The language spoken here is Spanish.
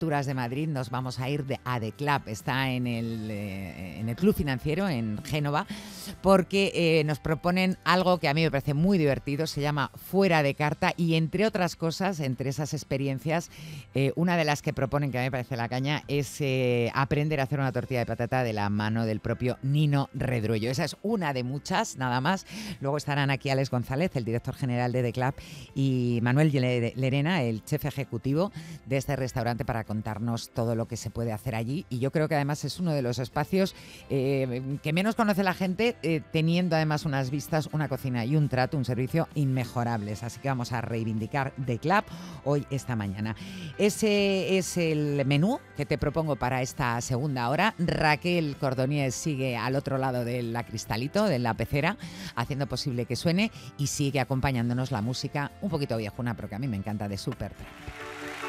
alturas de Madrid, nos vamos a ir a The Club. Está en el Club Financiero, en Génova, porque nos proponen algo que a mí me parece muy divertido, se llama Fuera de Carta, y entre otras cosas, entre esas experiencias, una de las que proponen, que a mí me parece la caña, es aprender a hacer una tortilla de patata de la mano del propio Nino Redruello. Esa es una de muchas, nada más. Luego estarán aquí Alex González, el director general de The Club, y Manuel Lerena, el chef ejecutivo de este restaurante, para contarnos todo lo que se puede hacer allí. Y yo creo que además es uno de los espacios que menos conoce la gente, teniendo además unas vistas, una cocina y un trato, un servicio inmejorables. Así que vamos a reivindicar The Club hoy, esta mañana. Ese es el menú que te propongo para esta segunda hora. Raquel Cordonier sigue al otro lado de la cristalito, de la pecera, haciendo posible que suene, y sigue acompañándonos la música un poquito viejuna, pero que a mí me encanta, de Supertramp.